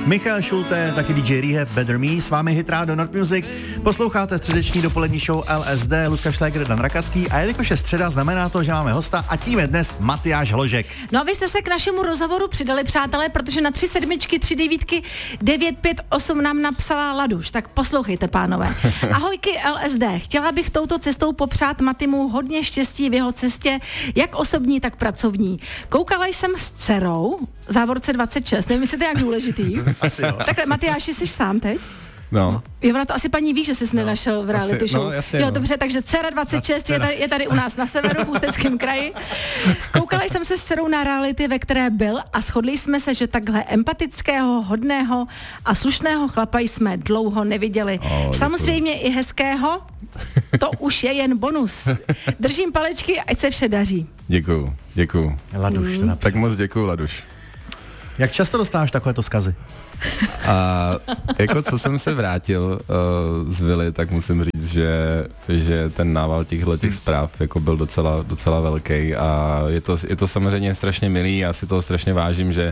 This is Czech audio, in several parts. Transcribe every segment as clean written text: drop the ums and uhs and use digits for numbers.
Michal Šulte, taky DJ Rehab, Better Me, s vámi Hit Radio North Music. Posloucháte středeční dopolední show LSD, Lucka Šléger, Dan Rakacký a jelikož je středa, znamená to, že máme hosta a tím je dnes Matyáš Hložek. No a vy jste se k našemu rozhovoru přidali, přátelé, protože na 3 sedmičky, 3 devítky, 958 nám napsala Laduš. Tak poslouchejte, pánové. Ahojky LSD, chtěla bych touto cestou popřát Matymu hodně štěstí v jeho cestě, jak osobní, tak pracovní. Koukala jsem s dcerou, závorce 26, nevím, jestli to je jak důležitý. Asi jo. Takhle, Matyáši, jsi sám teď? No. Jo, ona to asi paní ví, že jsi nenašel v reality show. No, jasně, jo, dobře, takže dcera 26 je tady u nás na severu, v Ústeckém kraji. Koukala jsem se s dcerou na reality, ve které byl a shodli jsme se, že takhle empatického, hodného a slušného chlapa jsme dlouho neviděli. Samozřejmě i hezkého, to už je jen bonus. Držím palečky, ať se vše daří. Děkuju. Laduš to napsal. Tak moc děkuju, Laduš. Jak často dostáváš takovéto vzkazy? A jako co jsem se vrátil z vily, tak musím říct, že ten nával těch zpráv jako byl docela velký a je to samozřejmě strašně milý, já si toho strašně vážím, že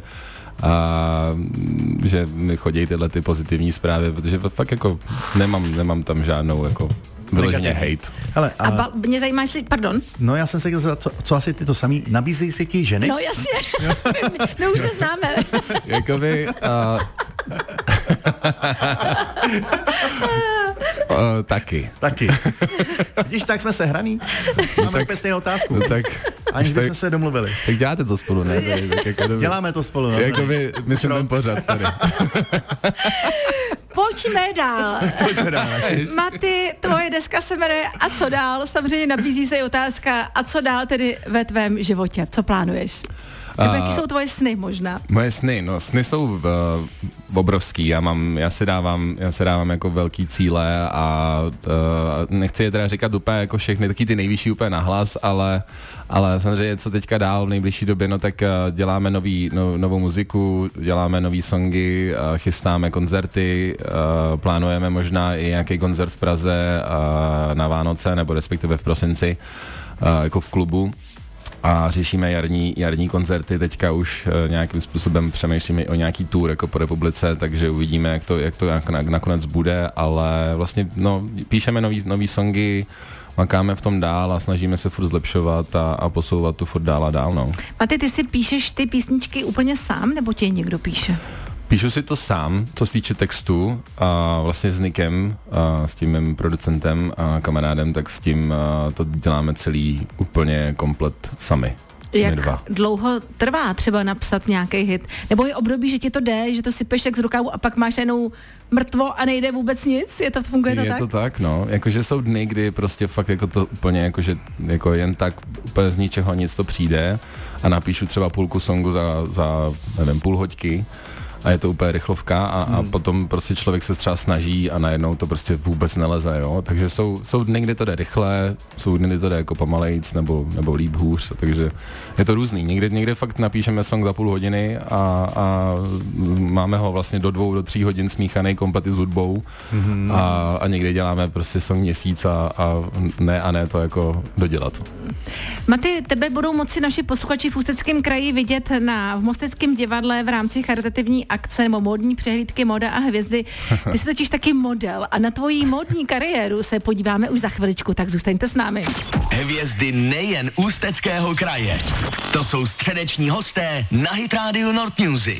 mi chodí tyhle ty pozitivní zprávy, protože fakt jako nemám tam žádnou jako vyloženě hate. Hele, Mě zajímá, jestli, pardon. No já jsem se chtěl co asi ty to samý, nabízejí si ti ženy? No jasně, my už se známe. Jakoby... Taky. Vidíš, tak jsme se hraní. Máme úplně stejnou otázku. No, tak, aniž bychom se domluvili. Tak děláte to spolu, ne? Tak jako Děláme to spolu. No. Jakoby, myslím ten pořad tady. Pojďme dál. Maty, tvoje deska se jmenuje A co dál? Samozřejmě nabízí se i otázka, a co dál tedy ve tvém životě? Co plánuješ? Jaké jsou tvoje sny možná? Moje sny jsou obrovský. Já si dávám jako velký cíle a nechci je teda říkat úplně jako všechny, taky ty nejvyšší úplně nahlas, ale samozřejmě co teďka dál v nejbližší době, no tak děláme novou muziku, děláme nový songy, chystáme koncerty, plánujeme možná i nějaký koncert v Praze na Vánoce, nebo respektive v prosinci, jako v klubu. A řešíme jarní koncerty, teďka už nějakým způsobem přemýšlíme o nějaký tour jako po republice, takže uvidíme, jak to nakonec bude, ale vlastně píšeme nový songy, makáme v tom dál a snažíme se furt zlepšovat a posouvat tu furt dál a dál. No. Maty, ty si píšeš ty písničky úplně sám, nebo tě někdo píše? Píšu si to sám, co se týče textu, a vlastně s Nikem, s tím mým producentem a kamarádem, tak s tím to děláme celý úplně komplet sami. Jak dlouho trvá třeba napsat nějaký hit? Nebo je období, že ti to jde, že to sypeš jak z rukávu a pak máš jenom mrtvo a nejde vůbec nic? Funguje to tak? Je to tak, no. Jakože jsou dny, kdy prostě fakt jako to úplně jakože jako jen tak úplně z ničeho nic to přijde a napíšu třeba půlku songu za nevím, půl hoďky. A je to úplně rychlovka a potom prostě člověk se třeba snaží a najednou to prostě vůbec neleze, jo. Takže jsou dny, kdy to jde rychle, jsou dny, kdy to jde jako pomalejc nebo líp hůř, takže je to různý. Někdy fakt napíšeme song za půl hodiny a máme ho vlastně do 2 do 3 hodin smíchaný komplet s hudbou a někdy děláme prostě song měsíc a ne to jako dodělat. Maty, tebe budou moci naši posluchači v Ústeckém kraji vidět v Mosteckém divadle v rámci charitativní akce nebo módní přehlídky Moda a hvězdy. Ty jsi totiž taky model a na tvoji módní kariéru se podíváme už za chviličku, tak zůstaňte s námi. Hvězdy nejen Ústeckého kraje. To jsou středeční hosté na Hit Radio North Music.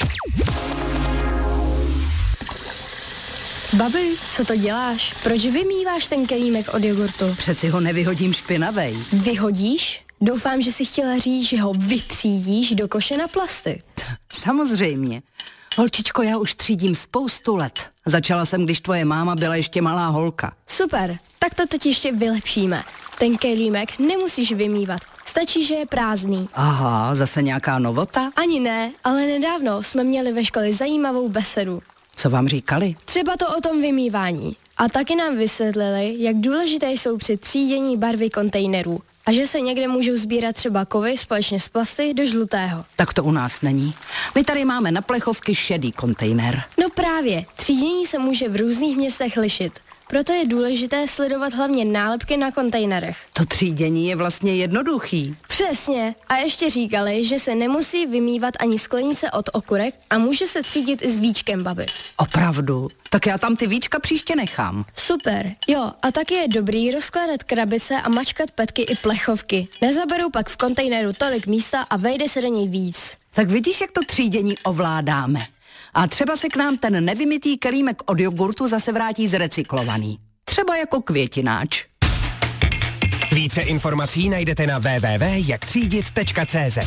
Babi, co to děláš? Proč vymýváš ten kelímek od jogurtu? Přeci ho nevyhodím špinavej. Vyhodíš? Doufám, že si chtěla říct, že ho vytřídíš do koše na plasty. Samozřejmě. Holčičko, já už třídím spoustu let. Začala jsem, když tvoje máma byla ještě malá holka. Super, tak to teď ještě vylepšíme. Ten kelímek nemusíš vymývat. Stačí, že je prázdný. Aha, zase nějaká novota? Ani ne, ale nedávno jsme měli ve škole zajímavou besedu. Co vám říkali? Třeba to o tom vymývání. A taky nám vysvětlili, jak důležité jsou při třídění barvy kontejnerů. A že se někde můžou sbírat třeba kovy společně s plasty do žlutého. Tak to u nás není. My tady máme na plechovky šedý kontejner. No právě, třídění se může v různých městech lišit. proto je důležité sledovat hlavně nálepky na kontejnerech. To třídění je vlastně jednoduchý. Přesně. A ještě říkali, že se nemusí vymývat ani sklenice od okurek a může se třídit i s víčkem, babi. Opravdu? Tak já tam ty víčka příště nechám. Super. Jo, a taky je dobrý rozkládat krabice a mačkat petky i plechovky. Nezaberou pak v kontejneru tolik místa a vejde se do něj víc. Tak vidíš, jak to třídění ovládáme. A třeba se k nám ten nevymytý kelímek od jogurtu zase vrátí zrecyklovaný. Třeba jako květináč. Více informací najdete na www.jaktřídit.cz.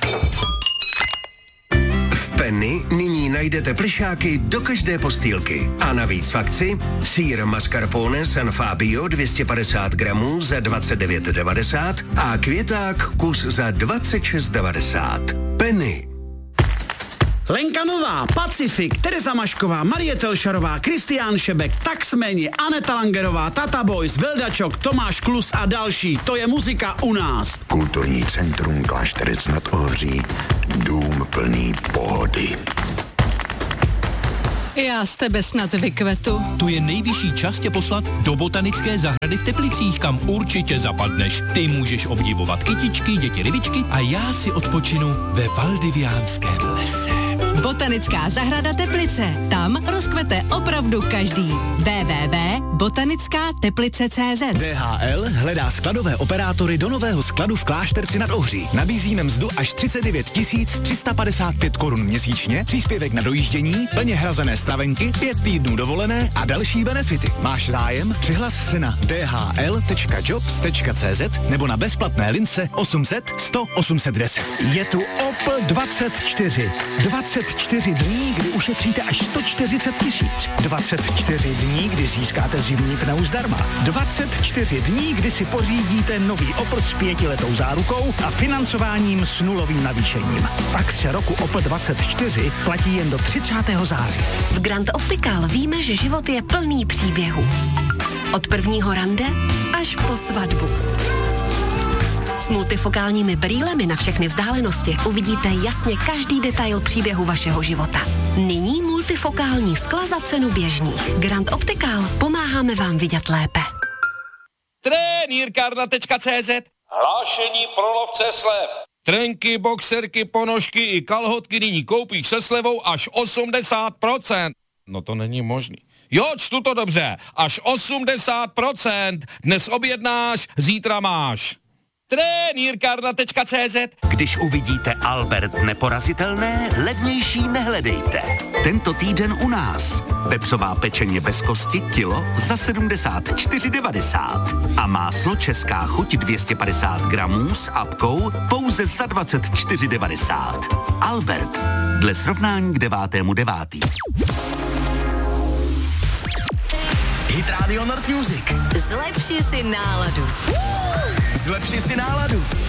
V Penny nyní najdete plišáky do každé postýlky. A navíc v akci sýr mascarpone San Fabio 250 gramů za 29,90 a květák kus za 26,90. Penny. Lenka Nová, Pacifik, Tereza Mašková, Marie Telšarová, Kristián Šebek, Taxmeni, Aneta Langerová, Tata Boys, Veldačok, Tomáš Klus a další. To je muzika u nás. Kulturní centrum Klášterec nad Ohří. Dům plný pohody. Já z tebe snad vykvetu. Tu je nejvyšší čas tě poslat do botanické zahrady v Teplicích, kam určitě zapadneš. Ty můžeš obdivovat kytičky, děti rybičky a já si odpočinu ve valdiviánském lese. Botanická zahrada Teplice. Tam rozkvete opravdu každý. www.botanickáteplice.cz. DHL hledá skladové operátory do nového skladu v Klášterci nad Ohří. Nabízíme mzdu až 39 355 korun měsíčně, příspěvek na dojíždění, plně hrazené stravenky, 5 týdnů dovolené a další benefity. Máš zájem? Přihlas se na dhl.jobs.cz nebo na bezplatné lince 800 100 810. Je tu Opel 24. 24 dní, kdy ušetříte až 140 000. 24 dní, kdy získáte zimní pneu zdarma. 24 dní, kdy si pořídíte nový Opel s 5letou zárukou a financováním s nulovým navýšením. Akce roku Opel 24 platí jen do 30. září. V Grand Optical víme, že život je plný příběhů. Od prvního rande až po svatbu. S multifokálními brýlemi na všechny vzdálenosti uvidíte jasně každý detail příběhu vašeho života. Nyní multifokální skla za cenu běžných. Grand Optical. Pomáháme vám vidět lépe. Trenýrkárna.cz. Hlášení pro lovce slev. Trenky, boxerky, ponožky i kalhotky nyní koupíš se slevou až 80%. No to není možný. Jo, čtu to dobře. Až 80%. Dnes objednáš, zítra máš. Trenýrkárna.cz. Když uvidíte Albert neporazitelné, levnější nehledejte. Tento týden u nás. Vepřová pečeně bez kosti kilo za 74,90. A máslo Česká chuť 250 gramů s apkou pouze za 24,90. Albert. Dle srovnání k 9.9. Hit Radio Nord Music. Zlepši si náladu. Zlepši si náladu.